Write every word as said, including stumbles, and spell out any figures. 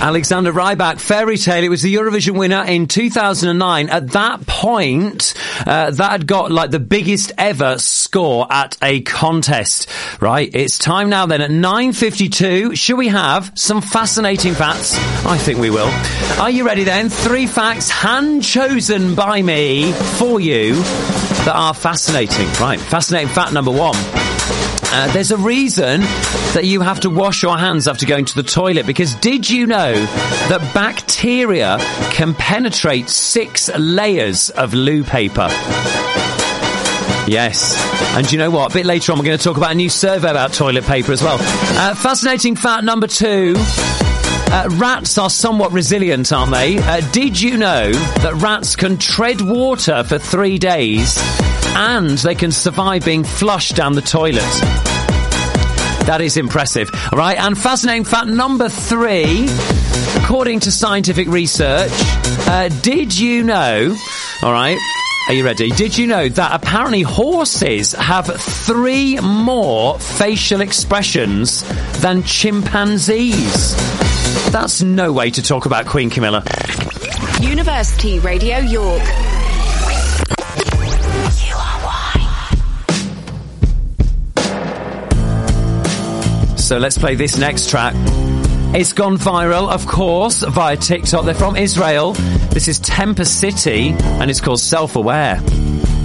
Alexander Rybak, Fairy Tale. It was the Eurovision winner in two thousand nine. At that point, uh, that had got like the biggest ever score at a contest. Right, it's time now then at nine fifty-two. Should we have some fascinating facts? I think we will. Are you ready then? Three facts hand-chosen by me for you that are fascinating. Right, fascinating fact number one. Uh, there's a reason that you have to wash your hands after going to the toilet, because did you know that bacteria can penetrate six layers of loo paper? Yes. And do you know what? A bit later on we're going to talk about a new survey about toilet paper as well. Uh, fascinating fact number two. Uh, rats are somewhat resilient, aren't they? Uh, did you know that rats can tread water for three days and they can survive being flushed down the toilet? That is impressive. All right, and fascinating fact number three. According to scientific research, uh, did you know, all right, are you ready? Did you know that apparently horses have three more facial expressions than chimpanzees? That's no way to talk about Queen Camilla. University Radio York. U R Y. So let's play this next track. It's gone viral, of course, via TikTok. They're from Israel. This is Temper City, and it's called Self-Aware.